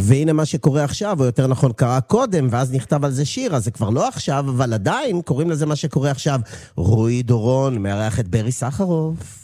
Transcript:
והנה מה שקורה עכשיו, או יותר נכון קרה קודם, ואז נכתב על זה שיר, אז זה כבר לא עכשיו, אבל עדיין קוראים לזה מה שקורה עכשיו. רועי דורון מארח את ברי סחרוף.